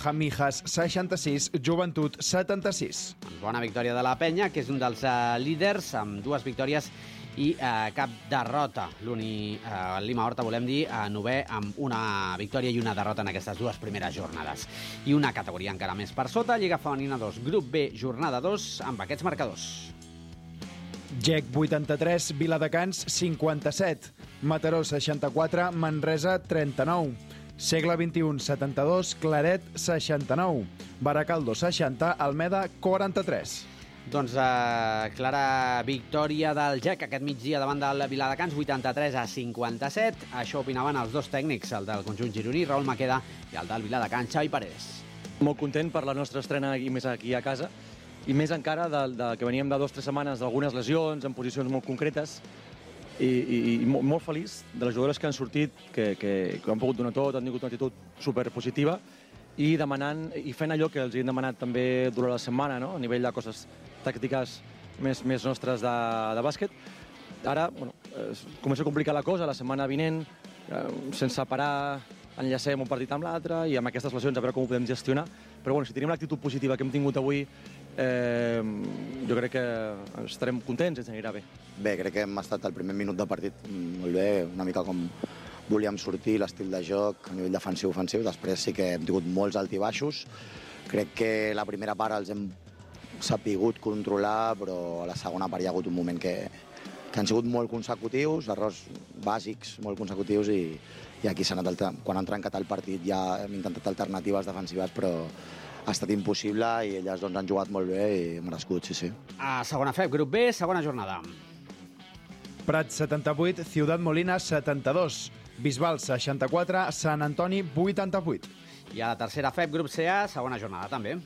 Jamijas 66, Joventut 76. Bona victòria de la Penya, que és un dels líders, amb 2 victòries i cap derrota. Lima Horta, volem dir, novè amb una victòria i una derrota en aquestes 2 primeres jornades. I una categoria encara més per sota, Lliga Femenina 2, Grup B, jornada 2, amb aquests marcadors. GEC 83, Viladecans 57, Mataró 64, Manresa 39, Segle 21 72, Claret 69, Baracaldo 60, Almeda 43. Doncs clara victòria del GEC aquest migdia davant del Viladecans, 83-57. Això opinaven els 2 tècnics, el del conjunt gironí, Raül Maqueda, i el del Viladecans, Xavi Paredes. Molt content per la nostra estrena i més aquí a casa, i més encara que veníem de 2 o 3 setmanes d'algunes lesions en posicions molt concretes, i molt feliç de les jugadores que han sortit, que han pogut donar tot, han tingut una actitud superpositiva i demanant i fent allò que els hem demanat també durant la setmana, no? A nivell de coses tàctiques més nostres de bàsquet. Ara comença a complicar la cosa, la setmana vinent, sense parar, enllacem un partit amb l'altre i amb aquestes lesions a veure com ho podem gestionar. Però si tenim l'actitud positiva que hem tingut avui, jo crec que estarem contents i ens anirà bé. Bé, crec que hem estat al primer minut de partit molt bé, una mica com volíem sortir, l'estil de joc a nivell defensiu-ofensiu. Després sí que hem tingut molts altibaixos. Crec que la primera part els hem sapigut controlar, però a la segona part hi ha hagut un moment que han sigut molt consecutius, errors bàsics molt consecutius, i aquí s'ha anat quan han trencat el partit ja hem intentat alternatives defensives, però ha estat impossible i elles han jugat molt bé i merescut, sí. A segona FEP, grup B, segona jornada. Prat 78, Ciudad Molina 72, Bisbal 64, Sant Antoni 88. I a la tercera FEP, grup CA, segona jornada també.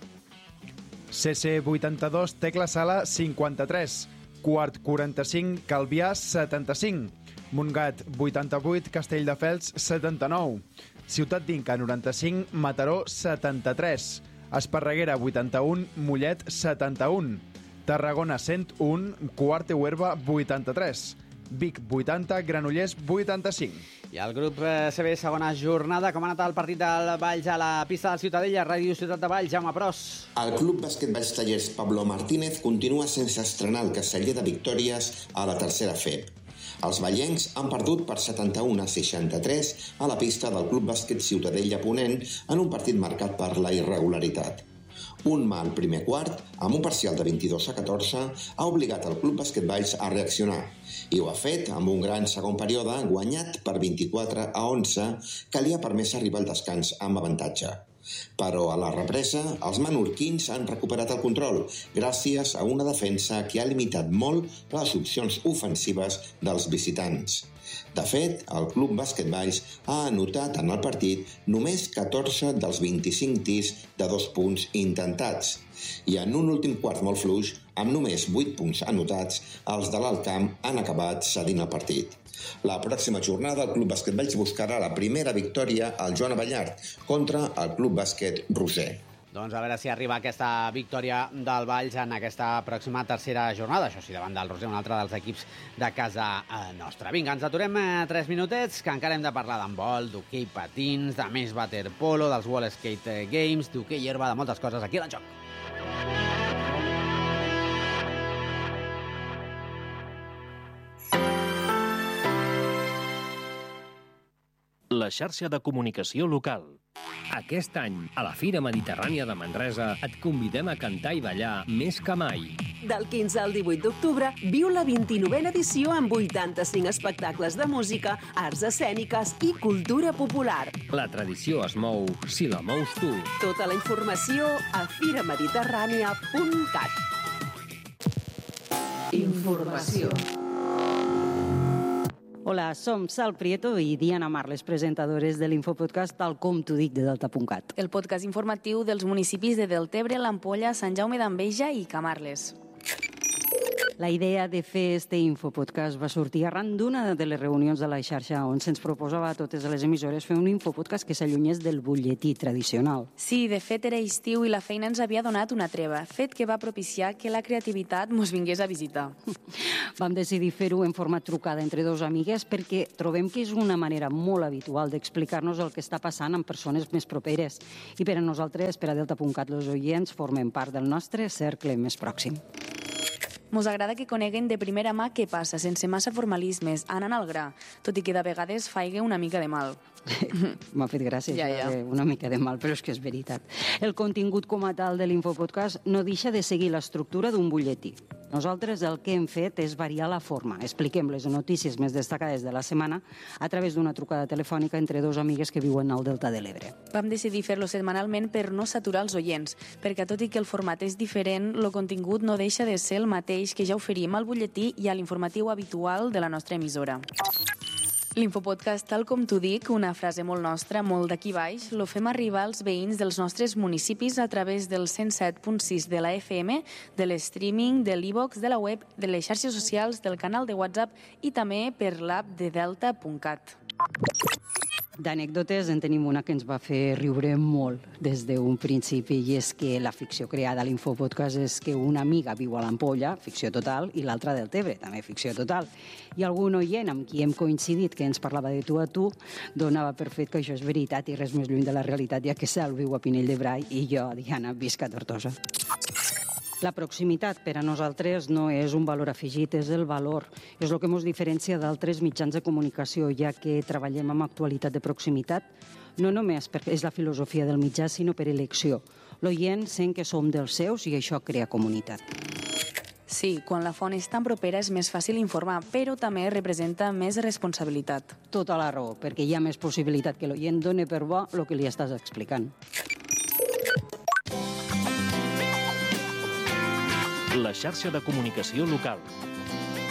CC 82, Tecla Sala 53, Quart 45, Calvià 75, Montgat 88, Castelldefels 79, Ciutat d'Inca 95, Mataró 73, Esparreguera 81, Mollet 71, Tarragona 101, Quart de Huerva 83, Vic 80, Granollers 85. I el grup CB, segona jornada. Com ha anat el partit del Valls a la pista del Ciutadella, Ràdio Ciutat de Valls, Jaume Pros? El Club Bàsquet Valls Tallers Pablo Martínez continua sense estrenar el caseller de victòries a la tercera FEP. Els vallencs han perdut per 71-63 a la pista del Club Bàsquet Ciutadella Ponent en un partit marcat per la irregularitat. Un mal primer quart, amb un parcial de 22-14, ha obligat el Club Bàsquet Valls a reaccionar, i ho ha fet amb un gran segon període guanyat per 24-11, que li ha permès arribar al descans amb avantatge. Però a la represa, els menorquins han recuperat el control gràcies a una defensa que ha limitat molt les opcions ofensives dels visitants. De fet, el Club Bàsquet Valls ha anotat en el partit només 14 dels 25 tirs de 2 punts intentats. I en un últim quart molt fluix, amb només 8 punts anotats, els de l'Alt Camp han acabat cedint el partit. La pròxima jornada el Club Bàsquet Valls buscarà la primera victòria al Joan Abellart contra el Club Bàsquet Roser. Doncs a veure si arriba aquesta victòria del Valls en aquesta pròxima tercera jornada. Això sí, davant del Roser, un altre dels equips de casa nostra. Vinga, ens aturem 3 minutets, que encara hem de parlar d'handbol, d'hoquei patins, de més waterpolo, dels World Skate Games, d'hoquei herba, de moltes coses aquí a l'Enjoc. La xarxa de comunicació local. Aquest any, a la Fira Mediterrània de Manresa, et convidem a cantar i ballar més que mai. Del 15 al 18 d'octubre, viu la 29a edició amb 85 espectacles de música, arts escèniques i cultura popular. La tradició es mou si la mous tu. Tota la informació a firamediterrània.cat. Informació. Hola, som Sal Prieto i Diana Marles, presentadores de l'infopodcast tal com t'ho dic de Delta.cat. El podcast informatiu dels municipis de Deltebre, l'Ampolla, Sant Jaume d'Enveja i Camarles. La idea de fer este infopodcast va sortir arran d'una de les reunions de la xarxa on se'ns proposava a totes les emissores fer un infopodcast que s'allunyés del butlletí tradicional. Sí, de fet era estiu i la feina ens havia donat una treva, fet que va propiciar que la creativitat mos vingués a visitar. Vam decidir fer-ho en format trucada entre dos amigues perquè trobem que és una manera molt habitual d'explicar-nos el que està passant amb persones més properes. I per a nosaltres, per a Delta.cat, els oients formen part del nostre cercle més pròxim. Mos agrada que coneguen de primera mà què passa, sense massa formalismes, anant al gra, tot i que de vegades faigui una mica de mal. M'ha fet gràcia, una mica de mal, però és que és veritat. El contingut com a tal de l'Infopodcast no deixa de seguir l'estructura d'un butlletí. Nosaltres el que hem fet és variar la forma. Expliquem les notícies més destacades de la setmana a través d'una trucada telefònica entre dos amigues que viuen al Delta de l'Ebre. Vam decidir fer-lo setmanalment per no saturar els oients, perquè tot i que el format és diferent, el contingut no deixa de ser el mateix que ja oferim al butlletí i a l'informatiu habitual de la nostra emissora. L'infopodcast, tal com t'ho dic, una frase molt nostra, molt d'aquí baix, lo fem arribar als veïns dels nostres municipis a través del 107.6 de la FM, de l'streaming, de l'e-box, de la web, de les xarxes socials, del canal de WhatsApp i també per l'app de Delta.cat. D'anècdotes en tenim una que ens va fer riure molt des d'un principi, i és que la ficció creada a l'Infopodcast és que una amiga viu a l'Ampolla, ficció total, i l'altra del Tebre, també ficció total. I algun oient amb qui hem coincidit que ens parlava de tu a tu donava per fet que això és veritat i res més lluny de la realitat, ja que Cel viu a Pinell de Brai i jo, Diana, visc a Tortosa. La proximitat per a nosaltres no és un valor afegit, és el valor. És el que ens diferencia d'altres mitjans de comunicació, ja que treballem amb actualitat de proximitat, no només perquè és la filosofia del mitjà, sinó per elecció. L'oient sent que som dels seus i això crea comunitat. Sí, quan la font és tan propera és més fàcil informar, però també representa més responsabilitat. Tota la raó, perquè hi ha més possibilitat que l'oient doni per bo el que li estàs explicant. La xarxa de comunicació local.